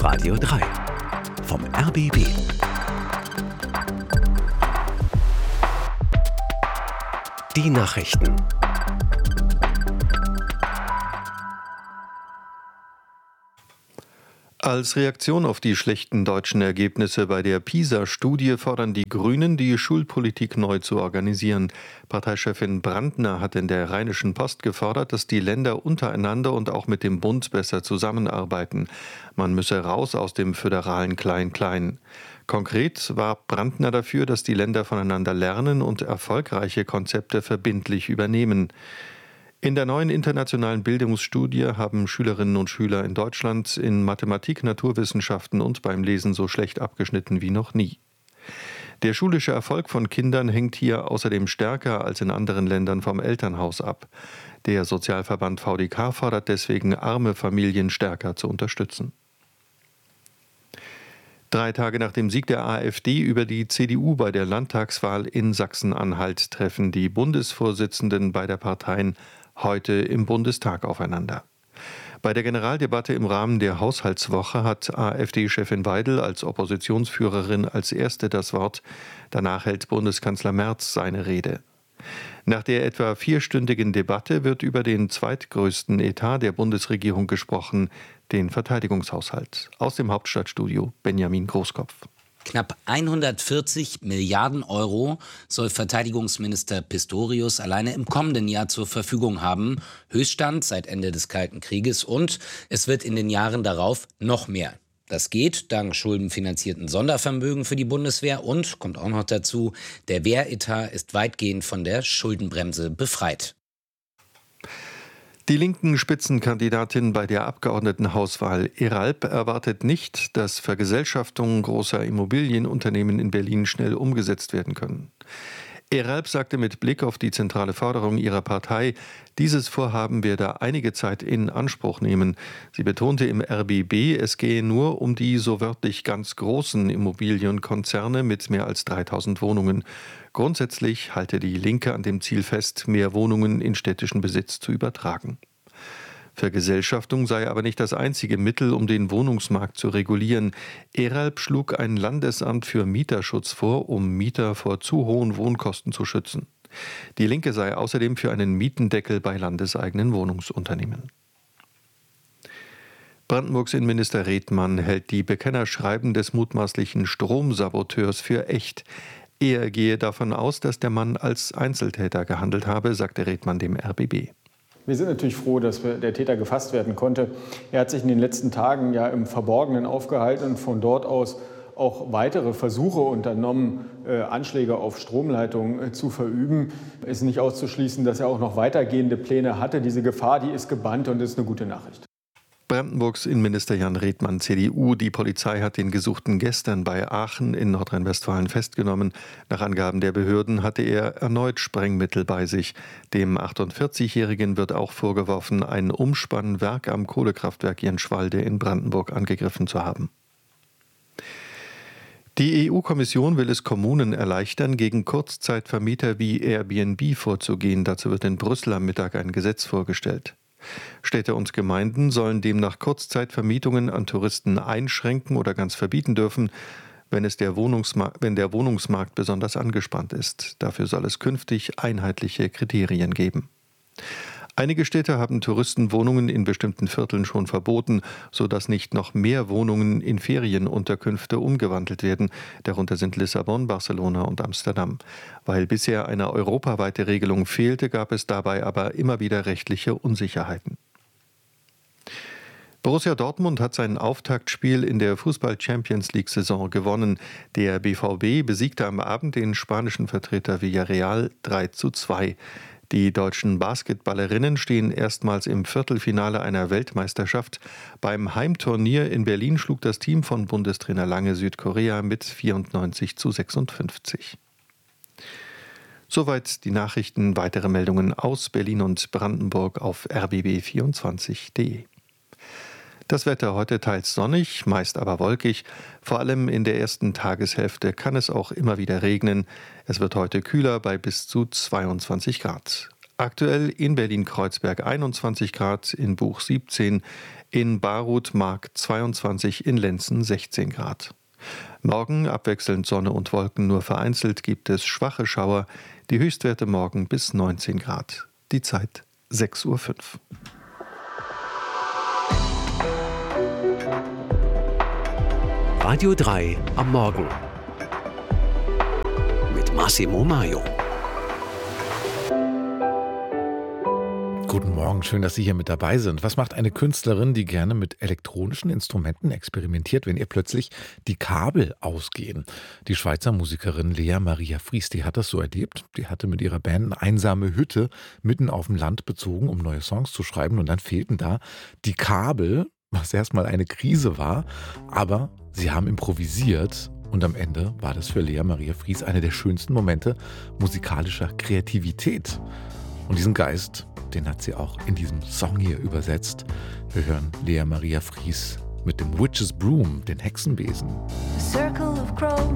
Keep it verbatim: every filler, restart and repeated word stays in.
Radio drei vom R B B. Die Nachrichten. Als Reaktion auf die schlechten deutschen Ergebnisse bei der PISA-Studie fordern die Grünen, die Schulpolitik neu zu organisieren. Parteichefin Brandner hat in der Rheinischen Post gefordert, dass die Länder untereinander und auch mit dem Bund besser zusammenarbeiten. Man müsse raus aus dem föderalen Klein-Klein. Konkret war Brandner dafür, dass die Länder voneinander lernen und erfolgreiche Konzepte verbindlich übernehmen. In der neuen internationalen Bildungsstudie haben Schülerinnen und Schüler in Deutschland in Mathematik, Naturwissenschaften und beim Lesen so schlecht abgeschnitten wie noch nie. Der schulische Erfolg von Kindern hängt hier außerdem stärker als in anderen Ländern vom Elternhaus ab. Der Sozialverband V D K fordert deswegen, arme Familien stärker zu unterstützen. Drei Tage nach dem Sieg der AfD über die C D U bei der Landtagswahl in Sachsen-Anhalt treffen die Bundesvorsitzenden beider Parteien heute im Bundestag aufeinander. Bei der Generaldebatte im Rahmen der Haushaltswoche hat AfD-Chefin Weidel als Oppositionsführerin als Erste das Wort. Danach hält Bundeskanzler Merz seine Rede. Nach der etwa vierstündigen Debatte wird über den zweitgrößten Etat der Bundesregierung gesprochen, den Verteidigungshaushalt. Aus dem Hauptstadtstudio Benjamin Großkopf. Knapp hundertvierzig Milliarden Euro soll Verteidigungsminister Pistorius alleine im kommenden Jahr zur Verfügung haben. Höchststand seit Ende des Kalten Krieges, und es wird in den Jahren darauf noch mehr. Das geht dank schuldenfinanzierten Sondervermögen für die Bundeswehr und, kommt auch noch dazu, der Wehretat ist weitgehend von der Schuldenbremse befreit. Die linken Spitzenkandidatin bei der Abgeordnetenhauswahl Eralp erwartet nicht, dass Vergesellschaftungen großer Immobilienunternehmen in Berlin schnell umgesetzt werden können. Eralp sagte mit Blick auf die zentrale Forderung ihrer Partei, dieses Vorhaben werde einige Zeit in Anspruch nehmen. Sie betonte im R B B, es gehe nur um die so wörtlich ganz großen Immobilienkonzerne mit mehr als dreitausend Wohnungen. Grundsätzlich halte die Linke an dem Ziel fest, mehr Wohnungen in städtischen Besitz zu übertragen. Vergesellschaftung sei aber nicht das einzige Mittel, um den Wohnungsmarkt zu regulieren. Eralp schlug ein Landesamt für Mieterschutz vor, um Mieter vor zu hohen Wohnkosten zu schützen. Die Linke sei außerdem für einen Mietendeckel bei landeseigenen Wohnungsunternehmen. Brandenburgs Innenminister Redmann hält die Bekennerschreiben des mutmaßlichen Stromsaboteurs für echt. Er gehe davon aus, dass der Mann als Einzeltäter gehandelt habe, sagte Redmann dem R B B. Wir sind natürlich froh, dass der Täter gefasst werden konnte. Er hat sich in den letzten Tagen ja im Verborgenen aufgehalten und von dort aus auch weitere Versuche unternommen, Anschläge auf Stromleitungen zu verüben. Es ist nicht auszuschließen, dass er auch noch weitergehende Pläne hatte. Diese Gefahr, die ist gebannt und ist eine gute Nachricht. Brandenburgs Innenminister Jan Redmann, C D U. Die Polizei hat den Gesuchten gestern bei Aachen in Nordrhein-Westfalen festgenommen. Nach Angaben der Behörden hatte er erneut Sprengmittel bei sich. Dem achtundvierzigjährigen wird auch vorgeworfen, ein Umspannwerk am Kohlekraftwerk Jenschwalde in Brandenburg angegriffen zu haben. Die E U-Kommission will es Kommunen erleichtern, gegen Kurzzeitvermieter wie Airbnb vorzugehen. Dazu wird in Brüssel am Mittag ein Gesetz vorgestellt. Städte und Gemeinden sollen demnach Kurzzeitvermietungen an Touristen einschränken oder ganz verbieten dürfen, wenn, es der Wohnungsma- wenn der Wohnungsmarkt besonders angespannt ist. Dafür soll es künftig einheitliche Kriterien geben. Einige Städte haben Touristenwohnungen in bestimmten Vierteln schon verboten, sodass nicht noch mehr Wohnungen in Ferienunterkünfte umgewandelt werden. Darunter sind Lissabon, Barcelona und Amsterdam. Weil bisher eine europaweite Regelung fehlte, gab es dabei aber immer wieder rechtliche Unsicherheiten. Borussia Dortmund hat sein Auftaktspiel in der Fußball-Champions-League-Saison gewonnen. Der B V B besiegte am Abend den spanischen Vertreter Villarreal drei zu zwei. Die deutschen Basketballerinnen stehen erstmals im Viertelfinale einer Weltmeisterschaft. Beim Heimturnier in Berlin schlug das Team von Bundestrainer Lange Südkorea mit vierundneunzig zu sechsundfünfzig. Soweit die Nachrichten. Weitere Meldungen aus Berlin und Brandenburg auf r b b vierundzwanzig punkt de. Das Wetter heute teils sonnig, meist aber wolkig. Vor allem in der ersten Tageshälfte kann es auch immer wieder regnen. Es wird heute kühler bei bis zu zweiundzwanzig Grad. Aktuell in Berlin-Kreuzberg einundzwanzig Grad, in Buch siebzehn, in Baruth-Mark zweiundzwanzig, in Lenzen sechzehn Grad. Morgen abwechselnd Sonne und Wolken, nur vereinzelt gibt es schwache Schauer. Die Höchstwerte morgen bis neunzehn Grad. Die Zeit sechs Uhr fünf. Radio drei am Morgen mit Massimo Maio. Guten Morgen, schön, dass Sie hier mit dabei sind. Was macht eine Künstlerin, die gerne mit elektronischen Instrumenten experimentiert, wenn ihr plötzlich die Kabel ausgehen? Die Schweizer Musikerin Lea Maria Fries, die hat das so erlebt. Die hatte mit ihrer Band eine einsame Hütte mitten auf dem Land bezogen, um neue Songs zu schreiben. Und dann fehlten da die Kabel, was erstmal eine Krise war. Aber sie haben improvisiert. Und am Ende war das für Lea Maria Fries einer der schönsten Momente musikalischer Kreativität. Und diesen Geist, den hat sie auch in diesem Song hier übersetzt. Wir hören Lea Maria Fries mit dem Witch's Broom, den Hexenbesen. A circle of crows